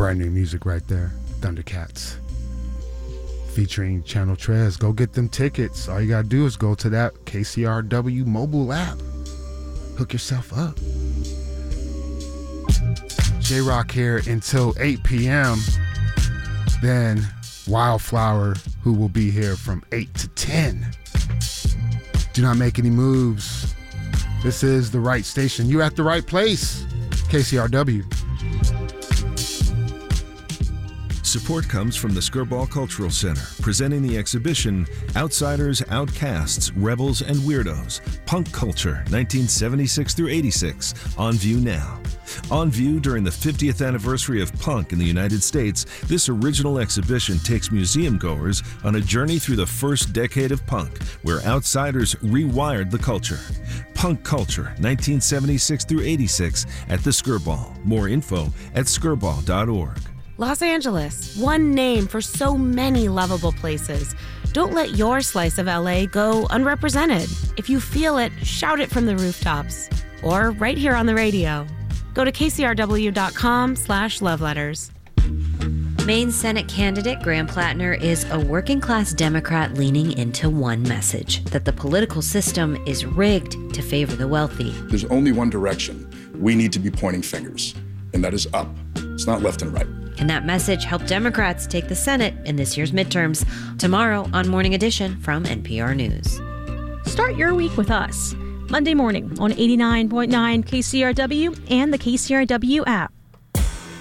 Brand new music right there. Thundercats. Featuring Channel Trez. Go get them tickets. All you gotta do is go to that KCRW mobile app. Hook yourself up. J-Rock here until 8 p.m. Then Wildflower, who will be here from 8 to 10. Do not make any moves. This is the right station. You're at the right place. KCRW. Support comes from the Skirball Cultural Center, presenting the exhibition Outsiders, Outcasts, Rebels, and Weirdos, Punk Culture, 1976 through 86, on view now. On view during the 50th anniversary of punk in the United States, this original exhibition takes museum goers on a journey through the first decade of punk, where outsiders rewired the culture. Punk Culture, 1976 through 86, at the Skirball. More info at skirball.org. Los Angeles, one name for so many lovable places. Don't let your slice of LA go unrepresented. If you feel it, shout it from the rooftops. Or right here on the radio. Go to kcrw.com/loveletters. Maine Senate candidate Graham Plattner is a working-class Democrat leaning into one message, that the political system is rigged to favor the wealthy. There's only one direction. We need to be pointing fingers, and that is up. It's not left and right. Can that message help Democrats take the Senate in this year's midterms? Tomorrow on Morning Edition from NPR News. Start your week with us. Monday morning on 89.9 KCRW and the KCRW app.